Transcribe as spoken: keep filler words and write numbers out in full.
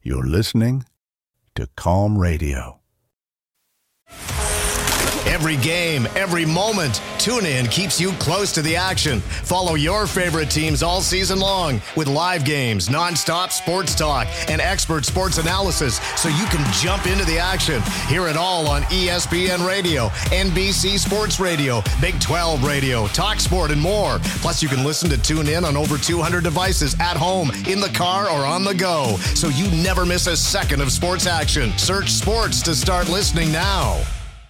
You're listening to Calm Radio. Every game, every moment, TuneIn keeps you close to the action. Follow your favorite teams all season long with live games, nonstop sports talk, and expert sports analysis so you can jump into the action. Hear it all on E S P N Radio, N B C Sports Radio, Big twelve Radio, TalkSport, and more. Plus, you can listen to TuneIn on over two hundred devices at home, in the car, or on the go, so you never miss a second of sports action. Search sports to start listening now.